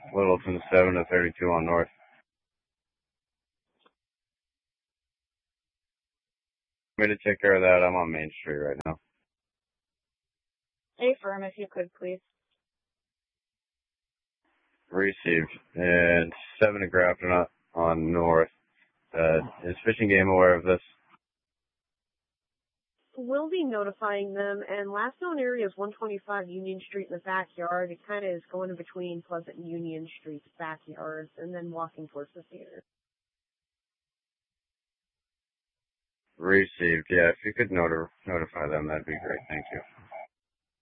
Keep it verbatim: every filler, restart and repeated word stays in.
Littleton seven to thirty-two on North. I'm going to take care of that. I'm on Main Street right now. Affirm, if you could, please. Received. And seven to Grafton on, on North. Uh, is Fishing Game aware of this? We'll be notifying them, and last known area is one twenty-five Union Street in the backyard. It kind of is going in between Pleasant and Union Street's backyards, and then walking towards the theater. Received. Yeah, if you could noti- notify them, that'd be great. Thank you.